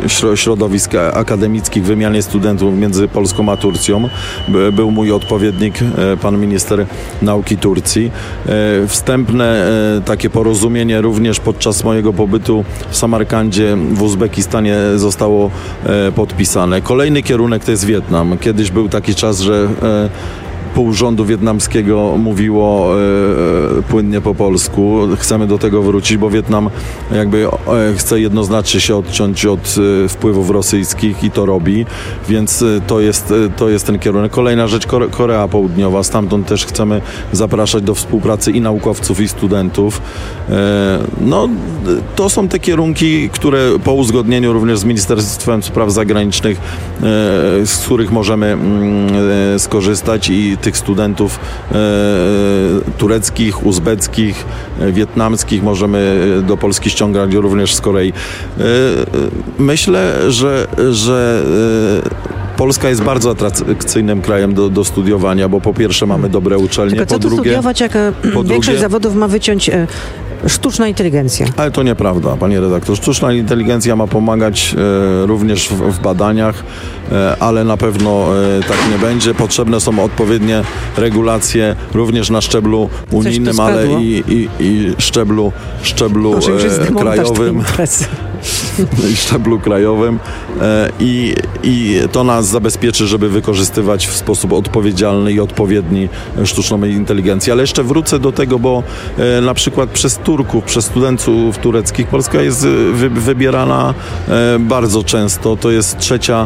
środowisk akademickich, wymianie studentów między Polską a Turcją. Był mój odpowiednik, pan minister nauki Turcji. Wstępne takie porozumienie również podczas mojego pobytu w Samarkandzie w Uzbekistanie zostało podpisane. Kolejny kierunek to jest Wietnam. Kiedyś był taki czas, że pół rządu wietnamskiego mówiło płynnie po polsku. Chcemy do tego wrócić, bo Wietnam jakby chce jednoznacznie się odciąć od wpływów rosyjskich i to robi, więc to jest ten kierunek. Kolejna rzecz, Korea Południowa. Stamtąd też chcemy zapraszać do współpracy i naukowców, i studentów. No, to są te kierunki, które po uzgodnieniu również z Ministerstwem Spraw Zagranicznych, z których możemy skorzystać i tych studentów tureckich, uzbeckich, wietnamskich możemy do Polski ściągać również z Korei. Myślę, że Polska jest bardzo atrakcyjnym krajem do studiowania, bo po pierwsze mamy dobre uczelnie, tylko po co tu drugie... studiować, jak większość zawodów ma wyciąć sztuczna inteligencja? Ale to nieprawda, panie redaktor. Sztuczna inteligencja ma pomagać również w badaniach, ale na pewno tak nie będzie. Potrzebne są odpowiednie regulacje również na szczeblu unijnym, ale i szczeblu krajowym. I szczeblu krajowym i to nas zabezpieczy, żeby wykorzystywać w sposób odpowiedzialny i odpowiedni sztuczną inteligencję. Ale jeszcze wrócę do tego, bo na przykład przez Turków, przez studentów tureckich Polska jest wybierana bardzo często. To jest trzecia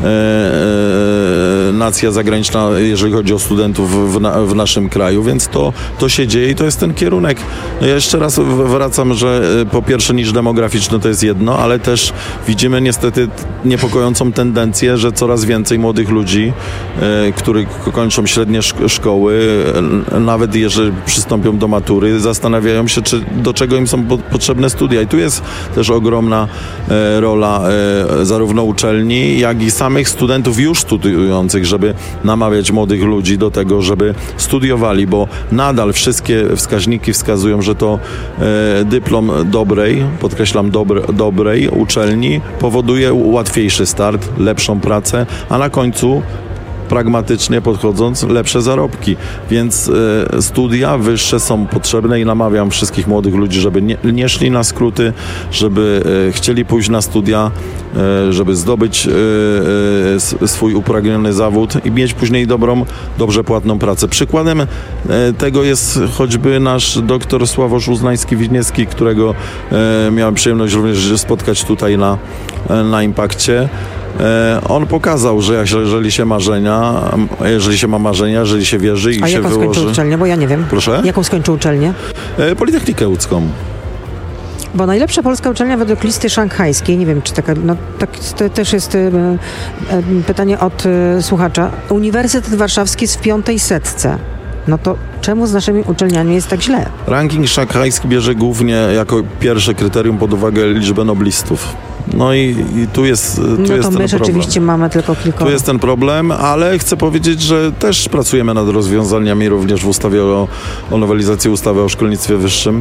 nacja zagraniczna, jeżeli chodzi o studentów w naszym kraju, więc to się dzieje i to jest ten kierunek. Ja jeszcze raz wracam, że po pierwsze niż demograficzny to jest jedno, ale też widzimy niestety niepokojącą tendencję, że coraz więcej młodych ludzi, którzy kończą średnie szkoły, nawet jeżeli przystąpią do matury, zastanawiają się, do czego im są potrzebne studia. I tu jest też ogromna rola zarówno uczelni, jak i samych studentów już studiujących, żeby namawiać młodych ludzi do tego, żeby studiowali, bo nadal wszystkie wskaźniki wskazują, że to dyplom dobrej, podkreślam dobrej uczelni powoduje łatwiejszy start, lepszą pracę, a na końcu pragmatycznie podchodząc, lepsze zarobki. Więc studia wyższe są potrzebne i namawiam wszystkich młodych ludzi, żeby nie szli na skróty, żeby chcieli pójść na studia, żeby zdobyć swój upragniony zawód i mieć później dobrze płatną pracę. Przykładem tego jest choćby nasz doktor Sławosz Uznański-Wiśniewski, którego miałem przyjemność również spotkać tutaj na Impakcie. On pokazał, że jeżeli się ma marzenia, jeżeli się wierzy i się wyłoży... A jaką skończył uczelnię? Bo ja nie wiem. Proszę? Jaką skończył uczelnię? Politechnikę Łódzką. Bo najlepsza polska uczelnia według listy szanghajskiej, nie wiem czy taka, no tak, to też jest pytanie od słuchacza. Uniwersytet Warszawski jest w 5. setce. No to czemu z naszymi uczelniami jest tak źle? Ranking szanghajski bierze głównie jako pierwsze kryterium pod uwagę liczbę noblistów. No i tu jest ten problem. My rzeczywiście mamy tylko kilka. Tu jest ten problem, ale chcę powiedzieć, że też pracujemy nad rozwiązaniami również w ustawie o nowelizacji ustawy o szkolnictwie wyższym.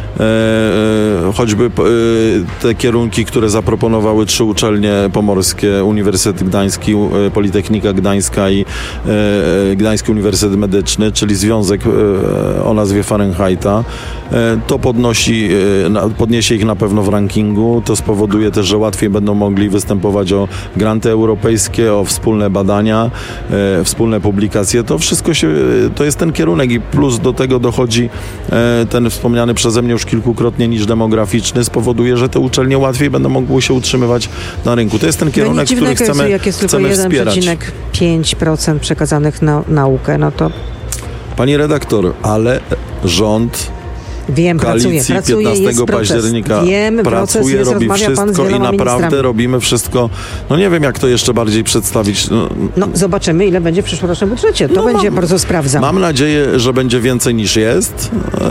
Choćby te kierunki, które zaproponowały 3 uczelnie pomorskie, Uniwersytet Gdański, Politechnika Gdańska i Gdański Uniwersytet Medyczny, czyli związek o nazwie Fahrenheita, to podniesie ich na pewno w rankingu. To spowoduje też, że łatwiej będą mogli występować o granty europejskie, o wspólne badania, wspólne publikacje. To wszystko to jest ten kierunek i plus do tego dochodzi ten wspomniany przeze mnie już kilkukrotnie niż demograficzny, spowoduje, że te uczelnie łatwiej będą mogły się utrzymywać na rynku. To jest ten kierunek, który chcemy jak jest tylko wspierać. 1,5% przekazanych na naukę, no to... Pani redaktor, ale rząd koalicji 15 października pracuje, robi wszystko i naprawdę robimy wszystko. No nie wiem, jak to jeszcze bardziej przedstawić. No zobaczymy, ile będzie w przyszłorocznym budżecie. To będzie bardzo sprawdzam. Mam nadzieję, że będzie więcej niż jest.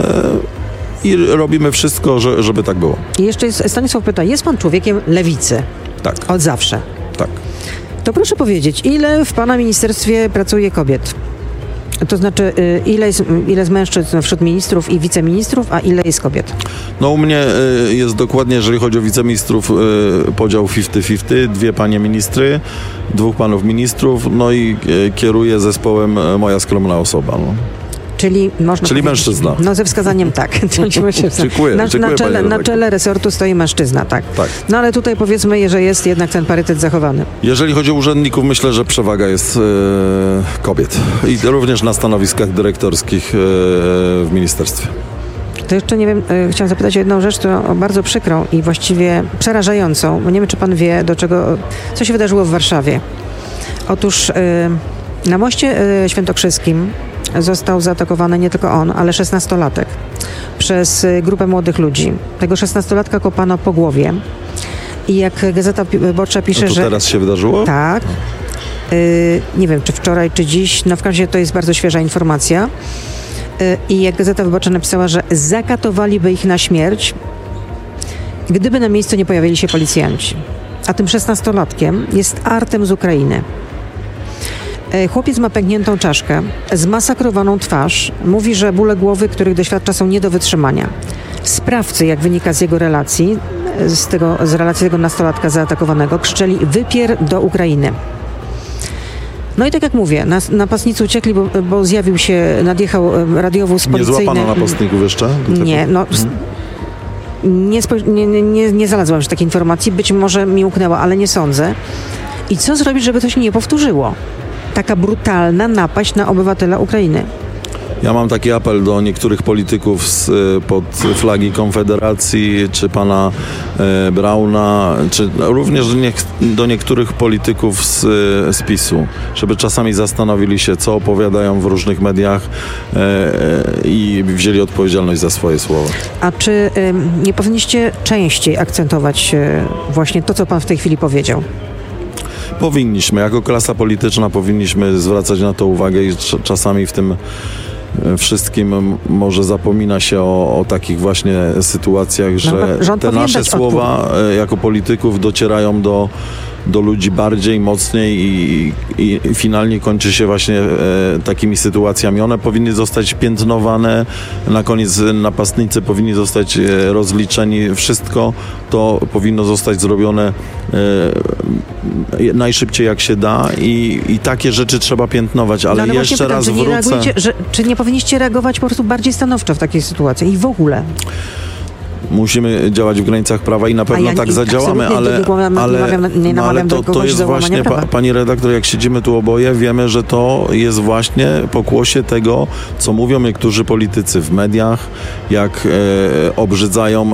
I robimy wszystko, żeby tak było. I jeszcze Stanisław pyta, jest pan człowiekiem lewicy? Tak. Od zawsze? Tak. To proszę powiedzieć, ile w pana ministerstwie pracuje kobiet? To znaczy, ile jest mężczyzn wśród ministrów i wiceministrów, a ile jest kobiet? No u mnie jest dokładnie, jeżeli chodzi o wiceministrów, podział 50-50, 2 panie ministry, 2 panów ministrów, no i kieruje zespołem moja skromna osoba. No. Czyli mężczyzna. No ze wskazaniem tak. Dziękuję, na czele resortu stoi mężczyzna, tak. Tak. No ale tutaj powiedzmy, że jest jednak ten parytet zachowany. Jeżeli chodzi o urzędników, myślę, że przewaga jest kobiet. I również na stanowiskach dyrektorskich w ministerstwie. To jeszcze nie wiem, chciałam zapytać o jedną rzecz, którą bardzo przykrą i właściwie przerażającą, bo nie wiem, czy pan wie, co się wydarzyło w Warszawie. Otóż na moście świętokrzyskim został zaatakowany nie tylko on, ale 16-latek przez grupę młodych ludzi. Tego 16-latka kopano po głowie i jak Gazeta Wyborcza pisze, że... teraz się wydarzyło? Tak. Nie wiem, czy wczoraj, czy dziś. No w każdym razie to jest bardzo świeża informacja. I jak Gazeta Wyborcza napisała, że zakatowaliby ich na śmierć, gdyby na miejscu nie pojawili się policjanci. A tym 16-latkiem jest Artem z Ukrainy. Chłopiec ma pękniętą czaszkę, zmasakrowaną twarz. Mówi, że bóle głowy, których doświadcza, są nie do wytrzymania. Sprawcy, jak wynika z jego relacji, z relacji tego nastolatka zaatakowanego, krzyczeli: wypier do Ukrainy. No i tak jak mówię, napastnicy uciekli, bo nadjechał radiowóz policyjny. Nie złapano napastników jeszcze? Nie, no... Nie znalazłam już takiej informacji. Być może mi uknęła, ale nie sądzę. I co zrobić, żeby to się nie powtórzyło? Taka brutalna napaść na obywatela Ukrainy. Ja mam taki apel do niektórych polityków pod flagi Konfederacji, czy pana Brauna, czy również do niektórych polityków z PiS-u, żeby czasami zastanowili się, co opowiadają w różnych mediach i wzięli odpowiedzialność za swoje słowa. A czy nie powinniście częściej akcentować właśnie to, co pan w tej chwili powiedział? Powinniśmy, jako klasa polityczna powinniśmy zwracać na to uwagę i czasami w tym wszystkim może zapomina się o takich właśnie sytuacjach, że te nasze słowa jako polityków docierają do ludzi bardziej, mocniej i finalnie kończy się właśnie takimi sytuacjami. One powinny zostać piętnowane, na koniec napastnicy powinni zostać rozliczeni. Wszystko to powinno zostać zrobione najszybciej jak się da i takie rzeczy trzeba piętnować, ale jeszcze raz wrócę. Czy nie powinniście reagować po prostu bardziej stanowczo w takiej sytuacji i w ogóle? Musimy działać w granicach prawa i na pewno tak zadziałamy, ale to jest właśnie, pani redaktor, jak siedzimy tu oboje, wiemy, że to jest właśnie pokłosie tego, co mówią niektórzy politycy w mediach, jak obrzydzają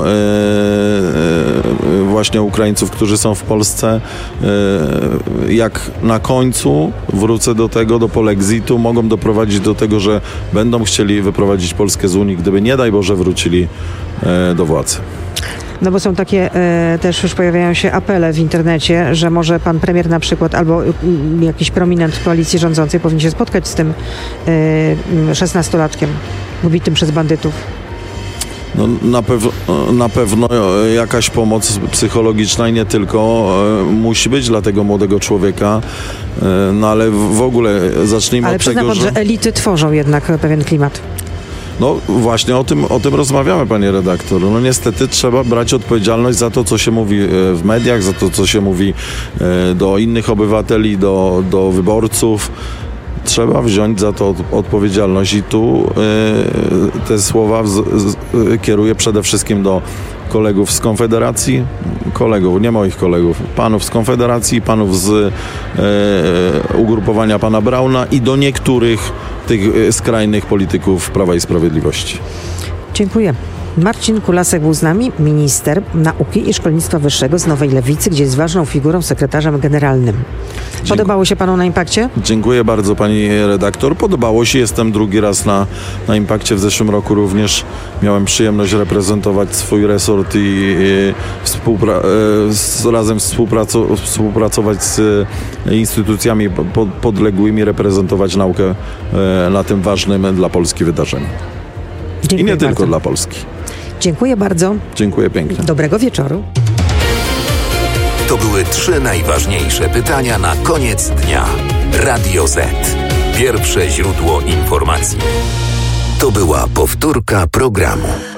właśnie Ukraińców, którzy są w Polsce, jak na końcu, wrócę do tego, do polexitu, mogą doprowadzić do tego, że będą chcieli wyprowadzić Polskę z Unii, gdyby nie daj Boże wrócili do władzy. No bo są takie, też już pojawiają się apele w internecie, że może pan premier na przykład albo jakiś prominent koalicji rządzącej powinien się spotkać z tym 16-latkiem ubitym przez bandytów. No, na pewno jakaś pomoc psychologiczna i nie tylko musi być dla tego młodego człowieka, no ale w ogóle zacznijmy od tego, Ale przyznam, że elity tworzą jednak pewien klimat. No właśnie o tym rozmawiamy, panie redaktor. No niestety trzeba brać odpowiedzialność za to, co się mówi w mediach, za to, co się mówi do innych obywateli, do wyborców. Trzeba wziąć za to odpowiedzialność i tu te słowa kieruję przede wszystkim do kolegów z Konfederacji, nie moich kolegów, panów z Konfederacji, panów z ugrupowania pana Brauna i do niektórych tych skrajnych polityków Prawa i Sprawiedliwości. Dziękuję. Marcin Kulasek był z nami, minister nauki i szkolnictwa wyższego z Nowej Lewicy, gdzie jest ważną figurą, sekretarzem generalnym. Podobało się panu na Impakcie? Dziękuję bardzo, pani redaktor. Podobało się. Jestem drugi raz na Impakcie. W zeszłym roku również miałem przyjemność reprezentować swój resort i razem współpracować z instytucjami podległymi, reprezentować naukę na tym ważnym dla Polski wydarzeniu. Dziękuję I nie bardzo. tylko dla Polski. Dziękuję bardzo. Dziękuję pięknie. Dobrego wieczoru. To były 3 najważniejsze pytania na koniec dnia. Radio Z. Pierwsze źródło informacji. To była powtórka programu.